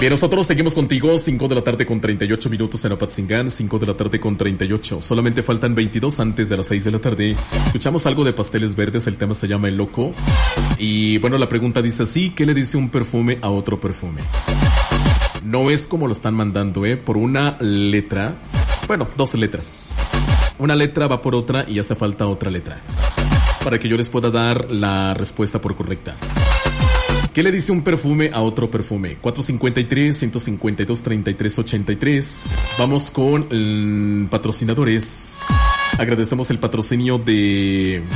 Bien, nosotros seguimos contigo, 5 de la tarde con 38 minutos en Apatzingán, 5 de la tarde con 38. Solamente faltan 22 antes de las 6 de la tarde. Escuchamos algo de Pasteles Verdes, el tema se llama El Loco. Y bueno, la pregunta dice así, ¿qué le dice un perfume a otro perfume? No es como lo están mandando, por una letra, bueno, 2 letras. Una letra va por otra y hace falta otra letra para que yo les pueda dar la respuesta por correcta. ¿Qué le dice un perfume a otro perfume? 453-152-3383. Vamos con patrocinadores. Agradecemos el patrocinio de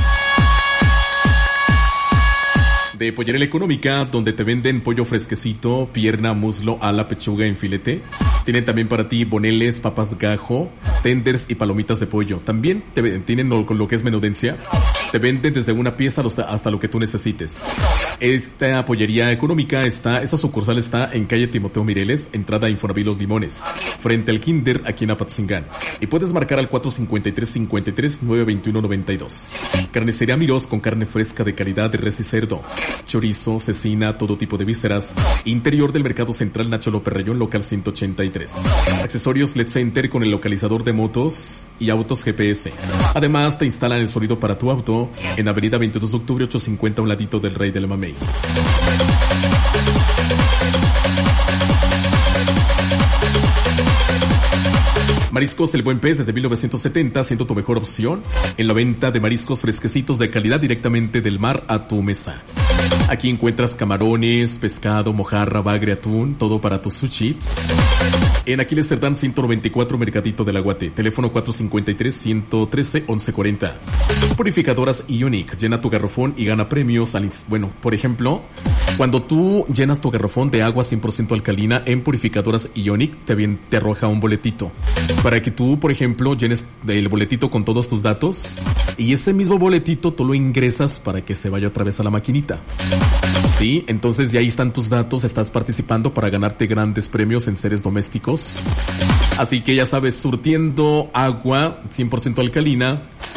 Pollería Económica, donde te venden pollo fresquecito, pierna, muslo, ala, pechuga en filete. Tienen también para ti boneles, papas gajo, tenders y palomitas de pollo. También tienen con lo que es menudencia. Te venden desde una pieza hasta lo que tú necesites. Esta Pollería Económica esta sucursal está en calle Timoteo Mireles, entrada a Infonavit Los Limones, frente al Kinder aquí en Apatzingán. Y puedes marcar al 453-53-921-92. Carnicería Mirós, con carne fresca de calidad de res y cerdo, chorizo, cecina, todo tipo de vísceras. Interior del Mercado Central Nacho López Rayón, local 183. Accesorios LED Center con el localizador de motos y autos GPS. Además te instalan el sonido para tu auto en Avenida 22 de Octubre 850, a un ladito del Rey del Mamey. Mariscos El Buen Pez, desde 1970, siendo tu mejor opción en la venta de mariscos fresquecitos de calidad directamente del mar a tu mesa. Aquí encuentras camarones, pescado, mojarra, bagre, atún, todo para tu sushi. En Aquiles Cerdán 194, Mercadito del Aguate. Teléfono 453-113-1140. Purificadoras Ionic. Llena tu garrafón y gana premios. Bueno, por ejemplo, cuando tú llenas tu garrafón de agua 100% alcalina en Purificadoras Ionic, te arroja un boletito. Para que tú, por ejemplo, llenes el boletito con todos tus datos. Y ese mismo boletito tú lo ingresas para que se vaya otra vez a la maquinita. Sí, entonces ya ahí están tus datos. Estás participando para ganarte grandes premios en seres domésticos. Así que ya sabes, surtiendo agua 100% alcalina